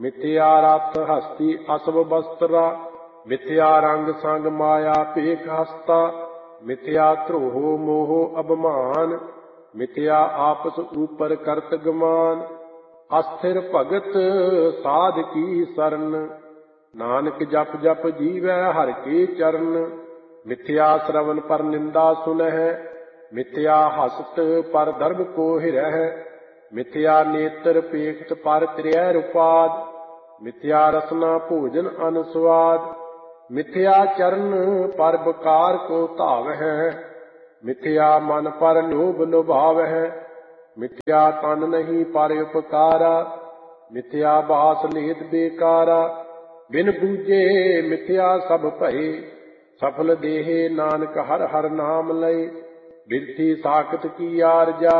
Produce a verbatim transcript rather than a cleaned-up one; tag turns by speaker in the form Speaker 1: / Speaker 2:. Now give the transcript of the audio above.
Speaker 1: ਮਿਥਿਆ ਰਥ ਹਸਤੀ ਅਸਵ ਬਸਤਰਾ, ਮਿਥਿਆ ਰੰਗ ਸੰਗ ਮਾਇਆ ਭੇਖ ਹਸਤਾ, ਮਿਥਿਆ ਧਰੋਹ ਮੋਹ ਅਭਮਾਨ, ਮਿਥਿਆ ਆਪਸ ਉਪਰ ਕਰਤ ਗਮਾਨ। ਅਸਥਿਰ ਭਗਤ ਸਾਧ ਕੀ ਸਰਨ, ਨਾਨਕ ਜਪ ਜਪ ਜੀਵੈ ਹਰਿ ਕੇ ਚਰਨ। ਮਿਥਿਆ ਸ਼ਰਵਨ ਪਰ ਨਿੰਦਾ ਸੁਨਹਿ, ਮਿਥਿਆ ਹਸਤ ਪਰ ਧਰਮ ਕੋ ਹਿਰਹਿ, ਮਿਥਿਆ ਨੇਤਰ ਪੇਖਤ ਪਰ ਤ੍ਰਿਐ ਰੁਪਾਦ, ਮਿਥਿਆ ਰਸਨਾ ਭੋਜਨ ਅਨੁਸਵਾਦ। ਮਿਥਿਆ ਚਰਨ ਪਰ ਬਕਾਰ ਕੋ ਧਾਵਹਿ, ਮਿਥਿਆ ਮਨ ਪਰ ਲੋਭ ਲੁਭਾਵਹਿ, ਮਿਥਿਆ ਤਨ ਨਹੀਂ ਪਰ ਉਪਕਾਰਾ, ਮਿਥਿਆ ਬਾਸ ਲੇਤ ਬੇਕਾਰਾ। ਬਿਨ ਬੂਝੇ ਮਿਥਿਆ ਸਭ ਭਏ, ਸਫਲ ਦੇਹ ਨਾਨਕ ਹਰ ਹਰ ਨਾਮ ਲਏ। ਬਿਰਥੀ ਸਾਖਤ ਕੀ ਆਰਜਾ,